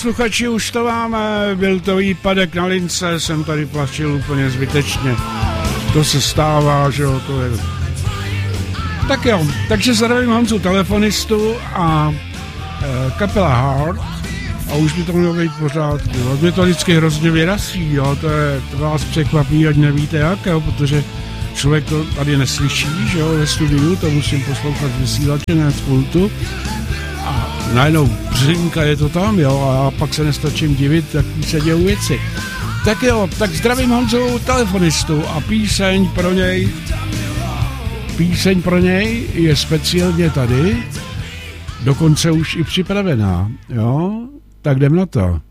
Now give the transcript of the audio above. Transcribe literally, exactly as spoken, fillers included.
Sluchači, už to máme, byl to výpadek na lince, jsem tady plašil úplně zbytečně. To se stává, že jo, to je... Tak jo, takže zdravím Honzu telefonistu a e, kapela Heart a už by to mělo být pořád. Mě to vždycky hrozně vyrazí, jo, to, je, to vás překvapí, ať nevíte jak, jo, protože člověk to tady neslyší, že jo, ve studiu, to musím poslouchat vysílače, ne z pultu. A najednou břinka je to tam, jo, a pak se nestačím divit, jak se dějou věci. Tak jo, tak zdravím Honzu telefonistu a píseň pro něj, píseň pro něj je speciálně tady, dokonce už i připravená, jo, tak jdem na to.